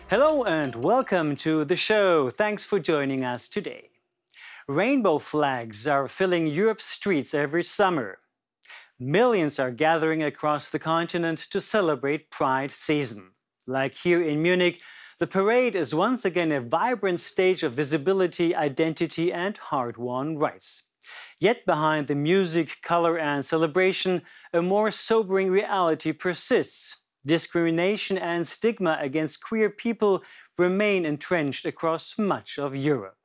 Hello and welcome to the show. Thanks for joining us today. Rainbow flags are filling Europe's streets every summer. Millions are gathering across the continent to celebrate Pride season. Like here in Munich, the parade is once again a vibrant stage of visibility, identity, and hard-won rights. Yet behind the music, color, and celebration, a more sobering reality persists. Discrimination and stigma against queer people remain entrenched across much of Europe.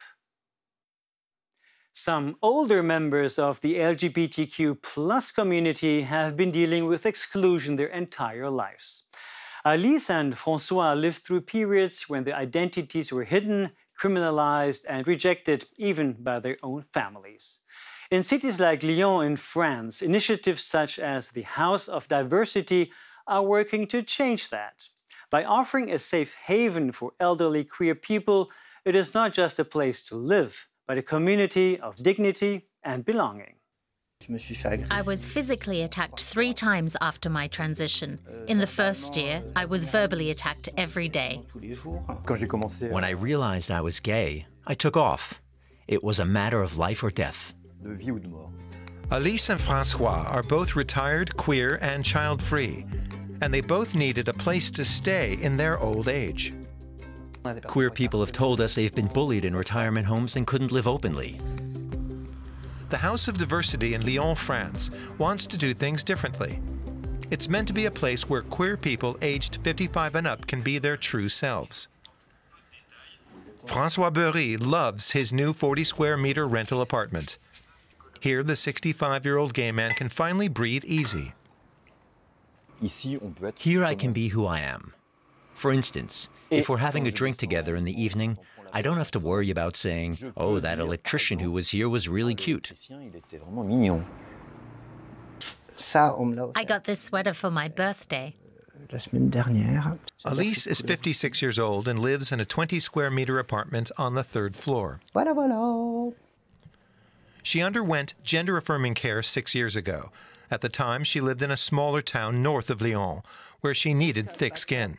Some older members of the LGBTQ+ community have been dealing with exclusion their entire lives. Alice and François lived through periods when their identities were hidden, criminalized, and rejected even by their own families. In cities like Lyon in France, initiatives such as the House of Diversity are working to change that. By offering a safe haven for elderly queer people, it is not just a place to live, but a community of dignity and belonging. I was physically attacked 3 times after my transition. In the first year, I was verbally attacked every day. When I realized I was gay, I took off. It was a matter of life or death. Alice and François are both retired, queer, and child-free, and they both needed a place to stay in their old age. Queer people have told us they've been bullied in retirement homes and couldn't live openly. The House of Diversity in Lyon, France, wants to do things differently. It's meant to be a place where queer people aged 55 and up can be their true selves. François Beury loves his new 40-square-meter rental apartment. Here, the 65-year-old gay man can finally breathe easy. Here I can be who I am. For instance, if we're having a drink together in the evening, I don't have to worry about saying, "Oh, that electrician who was here was really cute." I got this sweater for my birthday. Alice is 56 years old and lives in a 20-square-meter apartment on the 3rd floor. She underwent gender-affirming care 6 years ago. At the time, she lived in a smaller town north of Lyon, where she needed thick skin.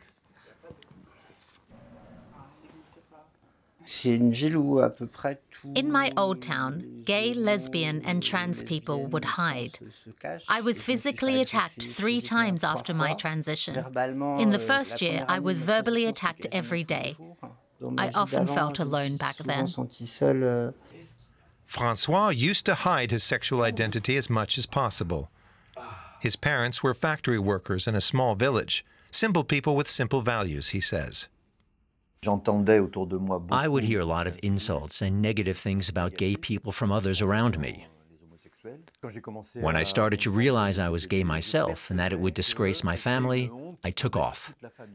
In my old town, gay, lesbian, and trans people would hide. I was physically attacked 3 times after my transition. In the first year, I was verbally attacked every day. I often felt alone back then. François used to hide his sexual identity as much as possible. His parents were factory workers in a small village, simple people with simple values, he says. I would hear a lot of insults and negative things about gay people from others around me. When I started to realize I was gay myself and that it would disgrace my family, I took off.